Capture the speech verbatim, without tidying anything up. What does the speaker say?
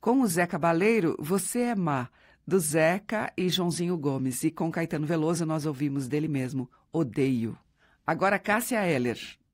Com o Zé Cabaleiro, Você é Má, do Zeca e Joãozinho Gomes. E com Caetano Veloso nós ouvimos dele mesmo, Odeio. Agora Cássia Eller.